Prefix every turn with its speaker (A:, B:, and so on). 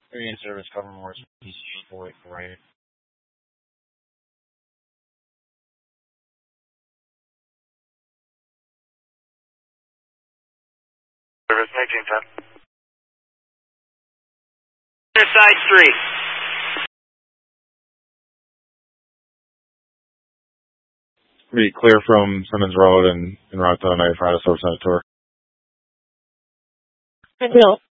A: Area and service cover more PC 4848.
B: Service 1910.
C: Side 3.
A: Be clear from Simmons Road and route to 95 to Source Center Tour.
D: Good deal.